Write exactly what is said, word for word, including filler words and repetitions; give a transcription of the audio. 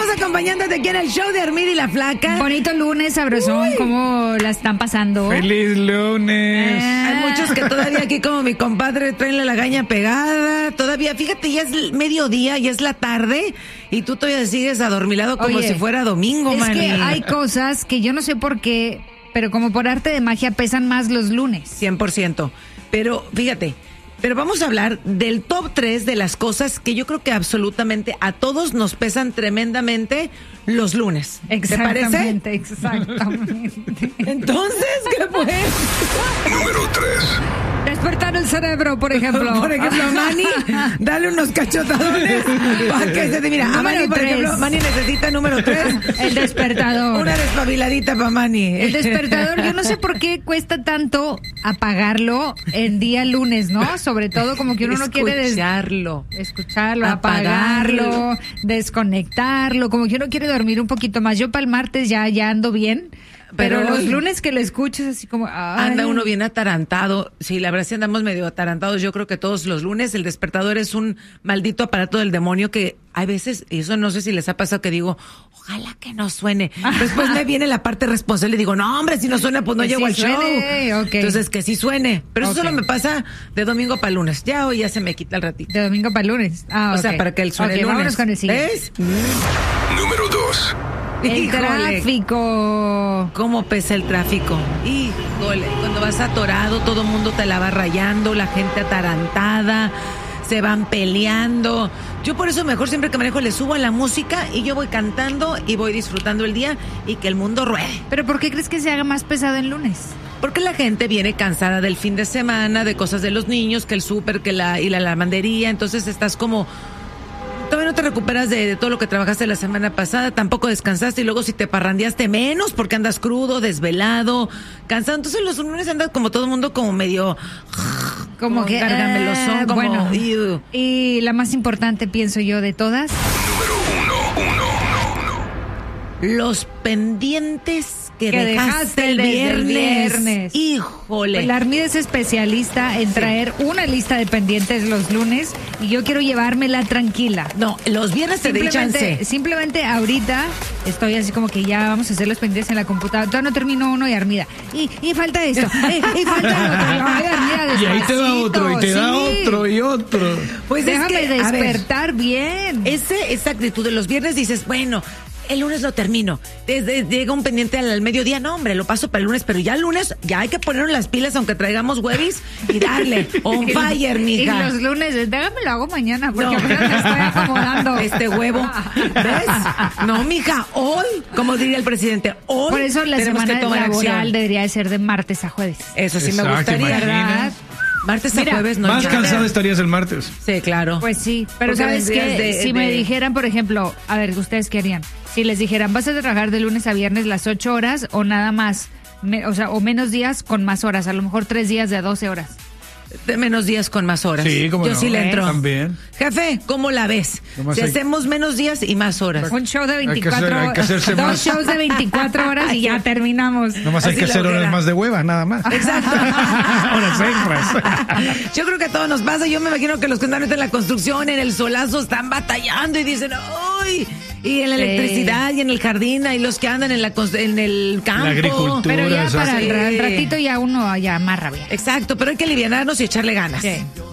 seguimos acompañándote aquí en el show de Armida y la Flaca. Bonito lunes, sabrosón, Uy. ¿Cómo la están pasando? ¡Feliz lunes! Ah. Hay muchos que todavía aquí, como mi compadre, traen la lagaña pegada. Todavía, fíjate, ya es mediodía, ya es la tarde y tú todavía sigues adormilado como Oye, si fuera domingo, es mani. que hay cosas que yo no sé por qué, pero como por arte de magia pesan más los lunes. cien por ciento. Pero fíjate, pero vamos a hablar del top tres de las cosas que yo creo que absolutamente a todos nos pesan tremendamente los lunes. ¿Te parece? Exactamente, exactamente. Entonces, ¿qué fue? Número tres. Despertar el cerebro, por ejemplo. Por ejemplo, Manny, dale unos cachotadones para que se te mira. A Manny, por tres. ejemplo, Manny necesita número tres. El despertador. Una despabiladita para Manny. El despertador, yo no sé por qué cuesta tanto apagarlo en día lunes, ¿no? Sobre todo como que uno no quiere des- escucharlo. escucharlo, Apagarlo. apagarlo, desconectarlo, como que uno quiere dormir un poquito más. Yo para el martes ya, ya ando bien, pero, Pero los hoy- lunes que lo escucho es así como... ay. Anda uno bien atarantado. Sí, la verdad sí andamos medio atarantados. Yo creo que todos los lunes el despertador es un maldito aparato del demonio que hay veces, y eso no sé si les ha pasado, que digo, ojalá que no suene. Después me viene la parte responsable y digo, no, hombre, si no suena, pues no Que llego sí al suene, show. ok. Entonces, que sí suene. Pero eso Ok. solo me pasa de domingo para lunes. Ya hoy ya se me quita el ratito. De domingo para lunes. Ah, O ok. sea, para que el suene Ok, el lunes. vámonos con el siguiente. ¿Ves? Número dos. El Híjole. tráfico. ¿Cómo pesa el tráfico? Híjole, cuando vas atorado, todo el mundo te la va rayando, la gente atarantada, se van peleando. Yo por eso mejor siempre que manejo le subo a la música y yo voy cantando y voy disfrutando el día y que el mundo ruede. ¿Pero por qué crees que se haga más pesado el lunes? Porque la gente viene cansada del fin de semana, de cosas de los niños, que el súper, que la y la lavandería, entonces estás como... Todavía no te recuperas de, de todo lo que trabajaste la semana pasada, tampoco descansaste y luego si te parrandeaste menos porque andas crudo, desvelado, cansado. Entonces los lunes andas como todo el mundo como medio... Como que... gargamelosón, eh, como... bueno, "Ew". y la más importante, pienso yo, de todas... Número uno, uno, uno. Los pendientes que, Que dejaste, dejaste el desde viernes. el viernes. Híjole. Pues la Armida es especialista en traer una lista de pendientes los lunes y yo quiero llevármela tranquila. No, los viernes te doy Simplemente, chance. simplemente ahorita estoy así como que ya vamos a hacer los pendientes en la computadora. Todavía no termino uno y Armida. Y, y falta esto. y, y falta lo otro. Y, ay, Armida, Y ahí te da despacito, otro, y te da sí. otro, y otro. Pues es Déjame que, a ver, despertar bien. Ese, esa actitud de los viernes dices, bueno, el lunes lo termino. Desde llega un pendiente al, al mediodía, no, hombre, lo paso para el lunes, pero ya el lunes ya hay que ponernos las pilas aunque traigamos huevis y darle on fire, Y mija. los lunes, déjame lo hago mañana porque No. apenas me estoy acomodando. Este huevo, ¿ves? No, mija, hoy, como diría el presidente, hoy Por eso la tenemos semana que tomar laboral acción. debería de ser de martes a jueves. Eso sí me Exacto, gustaría, imagina. ¿verdad? Martes a Mira, jueves, no. Más ya. cansada estarías el martes. Sí, claro. Pues sí, pero Porque ¿sabes vendrías qué? de- si me de- dijeran, por ejemplo, a ver, ¿ustedes qué harían? Si les dijeran, vas a trabajar de lunes a viernes las ocho horas o nada más, me- o sea, o menos días con más horas, a lo mejor tres días de doce horas. De menos días con más horas. Sí, cómo Yo no. sí le entro. También. Jefe, ¿cómo la ves? Nomás Si hay- hacemos menos días y más horas. Un show de Hay que veinticuatro hacer- hay que hacerse dos más. shows de veinticuatro horas y ya terminamos. Nomás hay Así que la hacer horas hoguera. más de hueva, nada más. Exacto. Horas extras. Yo creo que a todos nos pasa. Yo me imagino que los que andan ahorita en la construcción, en el solazo, están batallando y dicen, ¡ay! Y en la Sí. electricidad y en el jardín, hay los que andan en, la, cons- en el campo. La agricultura. Pero ya Eso para sí. el ra- ratito ya uno ya amarra bien. Exacto, pero hay que alivianarnos y echarle ganas. Sí.